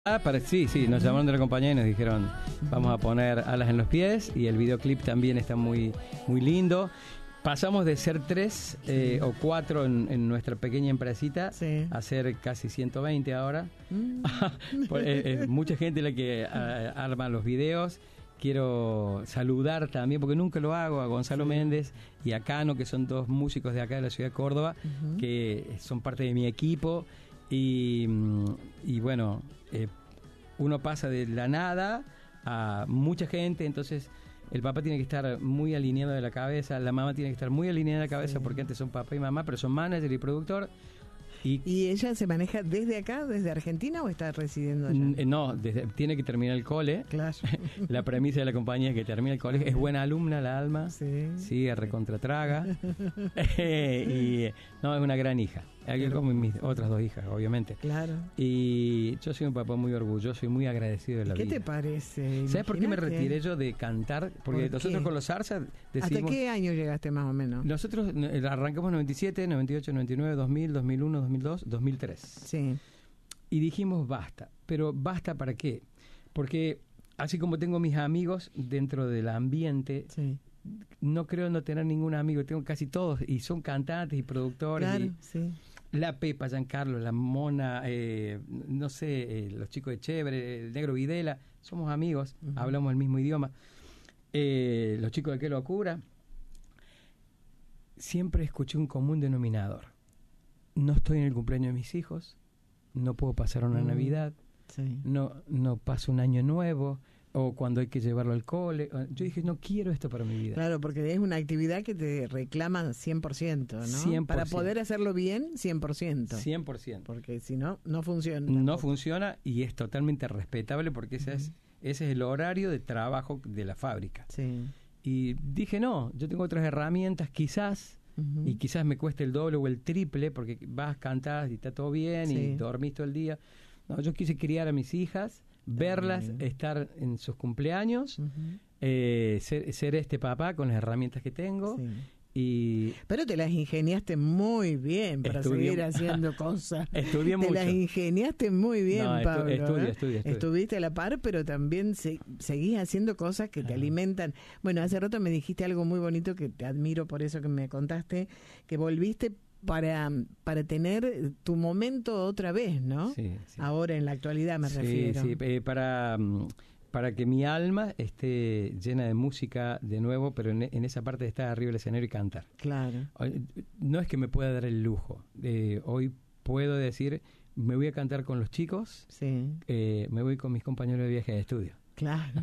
Sí, nos llamaron de la compañía y nos dijeron vamos a poner Alas en los pies, y el videoclip también está muy, muy lindo. Pasamos de ser 3 o 4 en nuestra pequeña empresita a ser casi 120 ahora. Mucha gente la que arma los videos. Quiero saludar también, porque nunca lo hago, a Gonzalo Méndez y a Cano, que son dos músicos de acá de la ciudad de Córdoba, que son parte de mi equipo. Y bueno, uno pasa de la nada a mucha gente, entonces el papá tiene que estar muy alineado de la cabeza, la mamá tiene que estar muy alineada de la cabeza, porque antes son papá y mamá, pero son manager y productor. ¿Y ella se maneja desde acá, desde Argentina, o está residiendo allá? No, tiene que terminar el cole. Claro. La premisa de la compañía es que termine el cole. Es buena alumna la Alma. Sí, recontratraga. No, es una gran hija. Aquí como mis otras 2 hijas, obviamente. Claro. Y yo soy un papá muy orgulloso y muy agradecido de la vida. ¿Qué te parece? ¿Sabes por qué me retiré yo de cantar? Porque nosotros con los Zarza decidimos... ¿Hasta qué año llegaste más o menos? Nosotros arrancamos en 97, 98, 99, 2000, 2001, 2002, 2003. Sí. Y dijimos basta. ¿Pero basta para qué? Porque así como tengo mis amigos dentro del ambiente... Sí. No creo no tener ningún amigo, tengo casi todos, y son cantantes y productores. Claro, sí. La Pepa, Giancarlo, la Mona, no sé, los chicos de Chévere, el Negro Videla, somos amigos, hablamos el mismo idioma. Los chicos de Qué Locura. Siempre escuché un común denominador. No estoy en el cumpleaños de mis hijos, no puedo pasar una Navidad, no paso un año nuevo, o cuando hay que llevarlo al cole. Yo dije, no quiero esto para mi vida. Claro, porque es una actividad que te reclama 100%, ¿no? 100%. Para poder hacerlo bien, 100%. 100%. Porque si no, no funciona. Tampoco. No funciona, y es totalmente respetable, porque ese es el horario de trabajo de la fábrica. Sí. Y dije, no, yo tengo otras herramientas, quizás, y quizás me cueste el doble o el triple, porque vas, cantás y está todo bien, y dormís todo el día. No, yo quise criar a mis hijas, verlas, estar en sus cumpleaños, ser este papá con las herramientas que tengo. Pero te las ingeniaste muy bien para seguir haciendo cosas. Estudié mucho. Te las ingeniaste muy bien, Pablo. Estudié. Estuviste a la par, pero también seguís haciendo cosas que te alimentan. Bueno, hace rato me dijiste algo muy bonito, que te admiro por eso que me contaste, que volviste para tener tu momento otra vez, ¿no? Sí. Ahora, en la actualidad me refiero. Sí, para que mi alma esté llena de música de nuevo, pero en esa parte de estar arriba del escenario y cantar. Claro. No es que me pueda dar el lujo. Hoy puedo decir, me voy a cantar con los chicos, me voy con mis compañeros de viaje de estudio. Claro,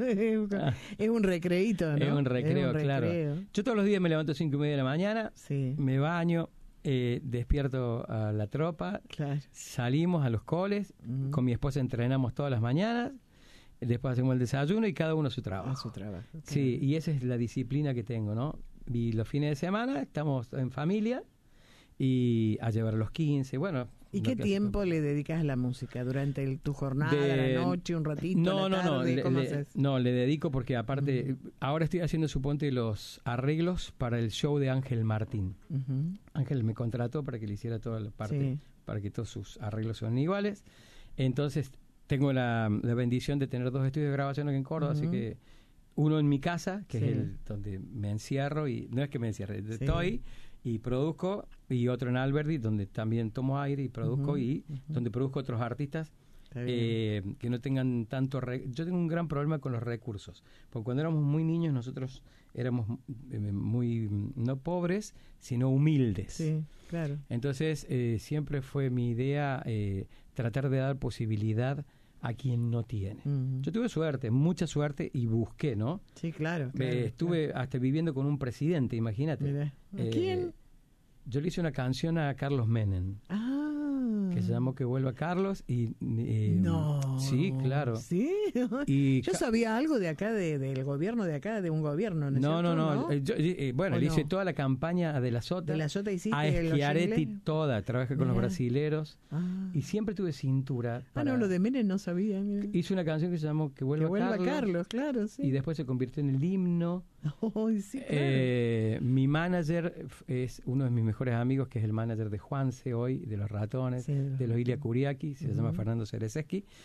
es un recreíto, ¿no? Es un recreo, claro. Yo todos los días me levanto a 5:30 de la mañana, me baño, despierto a la tropa, salimos a los coles, con mi esposa entrenamos todas las mañanas, después hacemos el desayuno y cada uno su trabajo. Sí, y esa es la disciplina que tengo, ¿no? Y los fines de semana estamos en familia y a llevar los 15, bueno. ¿Y qué tiempo le dedicas a la música? ¿Durante tu jornada, a la noche, un ratito, a la tarde? ¿Cómo haces? No, le dedico porque aparte, ahora estoy haciendo, suponte, los arreglos para el show de Ángel Martín. Ángel me contrató para que le hiciera toda la parte, para que todos sus arreglos sean iguales. Entonces, tengo la bendición de tener 2 estudios de grabación aquí en Córdoba, así que uno en mi casa, que es el donde me encierro, y no es que me encierre, estoy y produzco, y otro en Alberdi, donde también tomo aire y produzco, y donde produzco otros artistas que no tengan tanto... Yo tengo un gran problema con los recursos, porque cuando éramos muy niños nosotros éramos muy, no pobres, sino humildes. Sí, claro. Entonces siempre fue mi idea tratar de dar posibilidad a quien no tiene. Yo tuve suerte, mucha suerte, y busqué, ¿no? Sí, claro. Estuve hasta viviendo con un presidente, imagínate. ¿Quién? Yo le hice una canción a Carlos Menem. Que se llamó Que Vuelva Carlos, y no. Sí, claro. Sí. Y yo sabía algo de acá, del gobierno de acá, de un gobierno, ¿no? No. Le hice toda la campaña de la Sota. De la Sota hiciste. A Schiaretti toda, trabajé con los brasileros, y siempre tuve cintura. Lo de Menem no sabía. Mira. Hice una canción que se llamó Que Vuelva Carlos, claro, sí. Y después se convirtió en el himno. Sí, claro. Mi manager es uno de mis mejores amigos, que es el manager de Juanse hoy, de los Ratones, de los Ilia Kuriaki, se llama Fernando Cerezeski,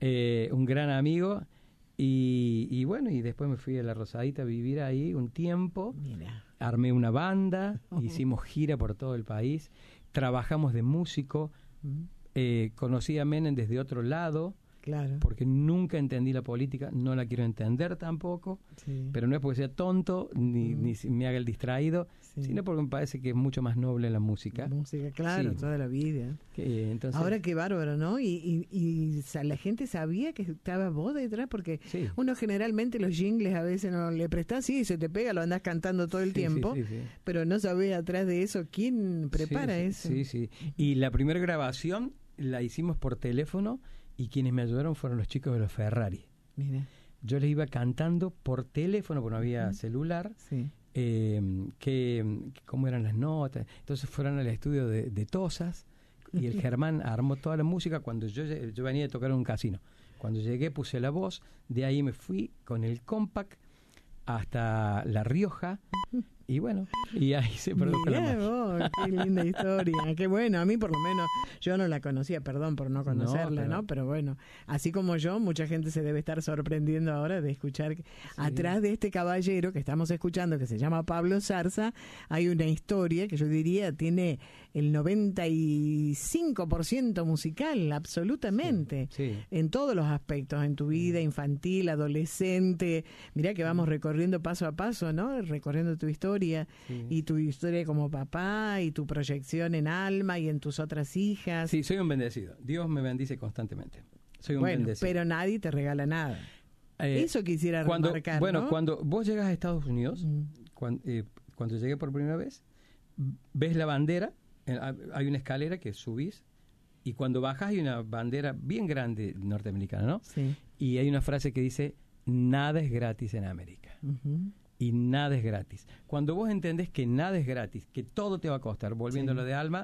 un gran amigo. Y bueno, y después me fui a La Rosadita a vivir ahí un tiempo. Mira. Armé una banda, hicimos gira por todo el país, trabajamos de músico, conocí a Menem desde otro lado, claro, porque nunca entendí la política, no la quiero entender tampoco, pero no es porque sea tonto ni me haga el distraído, sino porque me parece que es mucho más noble la música. Música, claro, toda la vida. Entonces, ahora qué bárbaro, ¿no? Y la gente sabía que estaba vos detrás, porque uno generalmente los jingles a veces no le prestás, sí, se te pega, lo andás cantando todo el tiempo, pero no sabés atrás de eso quién prepara eso. Sí. Y la primera grabación la hicimos por teléfono y quienes me ayudaron fueron los chicos de los Ferrari. Mira. Yo les iba cantando por teléfono, porque no había celular, cómo eran las notas. Entonces fueron al estudio de Tosas y el Germán armó toda la música. Cuando yo venía de tocar en un casino, cuando llegué puse la voz, de ahí me fui con el compact hasta La Rioja. Y bueno, y ahí se produjo la magia. Qué linda historia, qué bueno. A mí por lo menos, yo no la conocía, perdón por no conocerla, ¿no? Pero bueno, así como yo, mucha gente se debe estar sorprendiendo ahora de escuchar que atrás de este caballero que estamos escuchando, que se llama Pablo Zarza, hay una historia que yo diría tiene el 95% musical, absolutamente, en todos los aspectos, en tu vida infantil, adolescente. Mirá que vamos recorriendo paso a paso, ¿no? Recorriendo tu historia. Y tu historia como papá y tu proyección en Alma y en tus otras hijas. Sí, soy un bendecido. Dios me bendice constantemente. Soy un bendecido. Pero nadie te regala nada. Eso quisiera remarcar, bueno, ¿no? Cuando vos llegas a Estados Unidos, cuando llegué por primera vez, ves la bandera, hay una escalera que subís, y cuando bajás hay una bandera bien grande norteamericana, ¿no? Sí. Y hay una frase que dice, nada es gratis en América. Y nada es gratis. Cuando vos entendés que nada es gratis, que todo te va a costar, volviéndolo de Alma,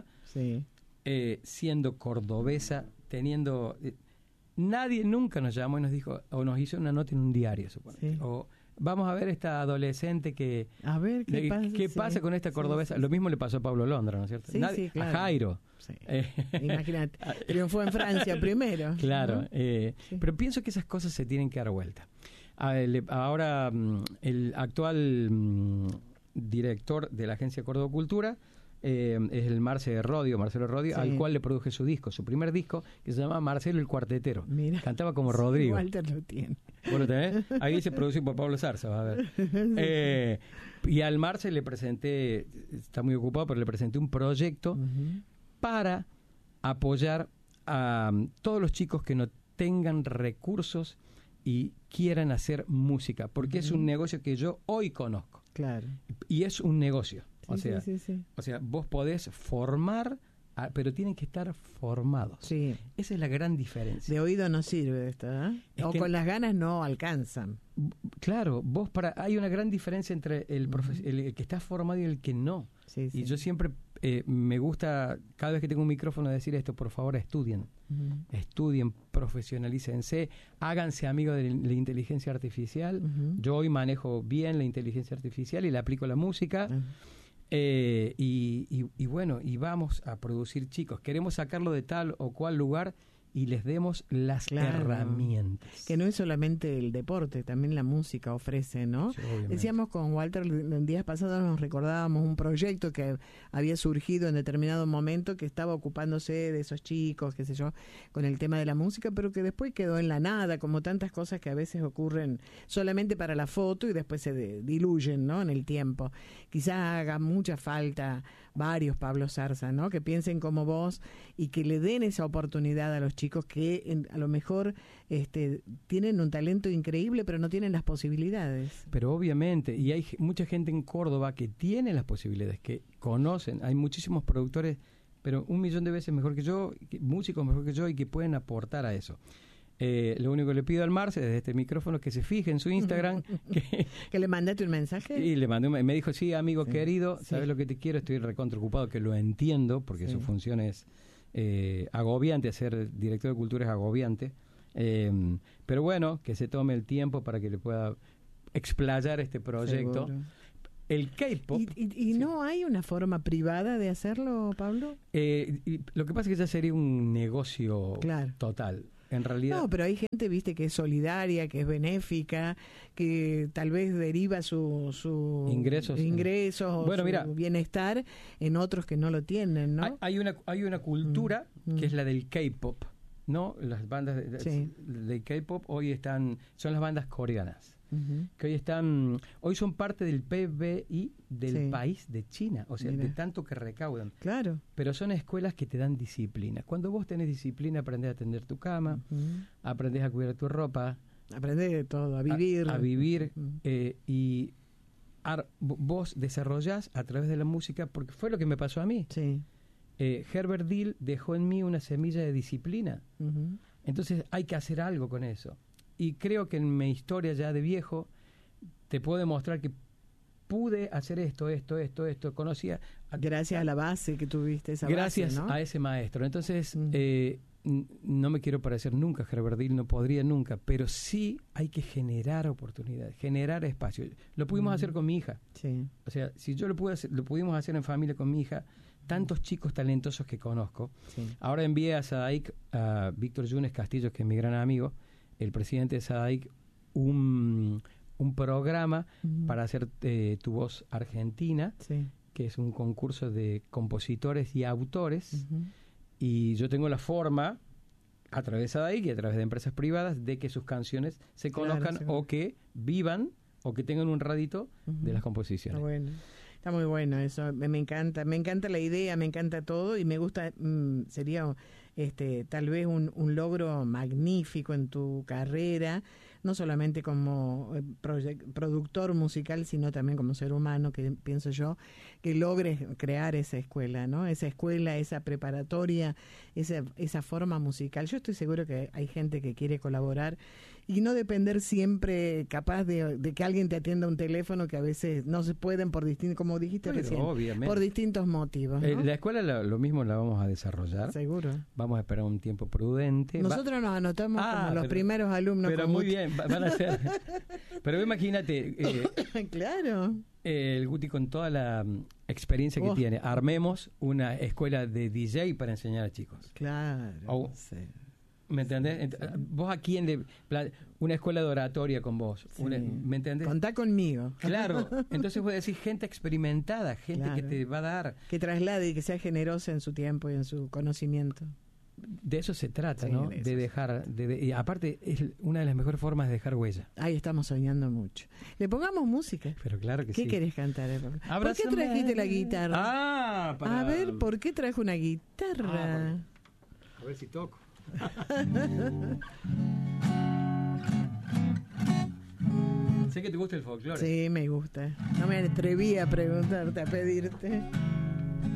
siendo cordobesa, teniendo... nadie nunca nos llamó y nos dijo, o nos hizo una nota en un diario, suponete. O vamos a ver esta adolescente que... A ver, ¿qué pasa con esta cordobesa? Lo mismo le pasó a Pablo Londra, ¿no es cierto? Claro. A Jairo. Imagínate, triunfó en Francia primero. Claro, ¿no? Pero pienso que esas cosas se tienen que dar vuelta. Ahora el actual director de la agencia Córdoba Cultura es el Marcelo Rodio, al cual le produje su primer disco, que se llama Marcelo el Cuartetero. Mira, cantaba como Rodrigo. Walter lo tiene. Bueno, ¿tenés? Ahí dice producido por Pablo Zarza, vas a ver. Y al Marcelo le presenté, está muy ocupado, pero le presenté un proyecto para apoyar a todos los chicos que no tengan recursos y quieran hacer música, porque es un negocio que yo hoy conozco. Claro. Y es un negocio. O sea, vos podés formar, pero tienen que estar formados. Sí. Esa es la gran diferencia. De oído no sirve esto, ¿eh? O con las ganas no alcanzan. Claro, hay una gran diferencia entre el que está formado y el que no. Y yo siempre me gusta, cada vez que tengo un micrófono, decir esto: por favor, estudien. Estudien, profesionalícense, háganse amigos de la inteligencia artificial. Yo hoy manejo bien la inteligencia artificial y la aplico a la música. Y bueno, y vamos a producir chicos. Queremos sacarlo de tal o cual lugar y les demos las herramientas. Que no es solamente el deporte, también la música ofrece, ¿no? Sí, decíamos con Walter, en días pasados nos recordábamos un proyecto que había surgido en determinado momento, que estaba ocupándose de esos chicos, qué sé yo, con el tema de la música, pero que después quedó en la nada, como tantas cosas que a veces ocurren solamente para la foto y después se diluyen, ¿no?, en el tiempo. Quizás haga mucha falta varios Pablo Zarza, ¿no?, que piensen como vos y que le den esa oportunidad a los chicos que a lo mejor tienen un talento increíble, pero no tienen las posibilidades. Pero obviamente, y hay mucha gente en Córdoba que tiene las posibilidades, que conocen, hay muchísimos productores, pero 1.000.000 de veces mejor que yo, músicos mejor que yo, y que pueden aportar a eso. Lo único que le pido al Marce desde este micrófono es que se fije en su Instagram. ¿Que le mandaste un mensaje? Y le mandé me dijo, sí, amigo querido, sabes lo que te quiero, estoy recontra ocupado, que lo entiendo, porque su función es agobiante, ser director de cultura es agobiante, pero bueno, que se tome el tiempo para que le pueda explayar este proyecto. Seguro. El K-pop. ¿Y no hay una forma privada de hacerlo, Pablo? Lo que pasa es que ya sería un negocio total. en realidad... No, pero hay gente, viste, que es solidaria, que es benéfica, que tal vez deriva su ingresos o bueno, su mira, bienestar en otros que no lo tienen, ¿no? Hay una cultura que es la del K-pop, ¿no? Las bandas de K-pop hoy son las bandas coreanas. Que hoy son parte del PBI del país de China, o sea, de tanto que recaudan. Claro. Pero son escuelas que te dan disciplina. Cuando vos tenés disciplina, aprendés a tender tu cama, aprendés a cuidar tu ropa, aprendés de todo, a vivir. A vivir y vos desarrollás a través de la música, porque fue lo que me pasó a mí. Sí. Herbert Dill dejó en mí una semilla de disciplina. Entonces hay que hacer algo con eso. Y creo que en mi historia ya de viejo te puedo demostrar que pude hacer esto. Conocía... Gracias a la base que tuviste, esa gracias base, ¿no? a ese maestro. Entonces, no me quiero parecer nunca a Herbert Dill, no podría nunca, pero sí hay que generar oportunidades, generar espacio. Lo pudimos hacer con mi hija. Sí. O sea, si yo lo pudimos hacer en familia con mi hija, tantos chicos talentosos que conozco. Sí. Ahora envié a SADAIC, a Víctor Yunes Castillo, que es mi gran amigo, el presidente de SADAIC, un programa para hacer Tu Voz Argentina, que es un concurso de compositores y autores, y yo tengo la forma, a través de SADAIC y a través de empresas privadas, de que sus canciones se conozcan o que vivan o que tengan un rédito de las composiciones. Bueno. Está muy bueno eso, me encanta la idea, me encanta todo y me gusta, sería tal vez un logro magnífico en tu carrera, no solamente como productor musical, sino también como ser humano, que pienso yo, que logres crear esa escuela, ¿no? Esa escuela, esa preparatoria, esa forma musical. Yo estoy seguro que hay gente que quiere colaborar y no depender siempre capaz de que alguien te atienda un teléfono, que a veces no se pueden por distintos, como dijiste recién, obviamente, por distintos motivos, ¿no? La escuela lo mismo la vamos a desarrollar. Seguro. Vamos a esperar un tiempo prudente. Nosotros nos anotamos como los primeros alumnos. Pero muy bien, van a ser. Pero imagínate. Claro. El Guti, con toda la experiencia que tiene, armemos una escuela de DJ para enseñar a chicos. Claro. Sí. ¿Me entendés? Sí. ¿Vos a quién una escuela de oratoria con vos? Sí. ¿Me entendés? Contá conmigo. Claro. Entonces vos decís gente experimentada, gente que te va a dar... Que traslade y que sea generosa en su tiempo y en su conocimiento. De eso se trata, ¿no? De dejar... y aparte, es una de las mejores formas de dejar huella. Ahí estamos soñando mucho. Le pongamos música. Pero claro que sí. ¿Qué querés cantar? ¿Por qué trajiste la guitarra? A ver, ¿por qué trajo una guitarra? A ver si toco. Sé que te gusta el folclore. Sí, me gusta. No me atreví a preguntarte, a pedirte.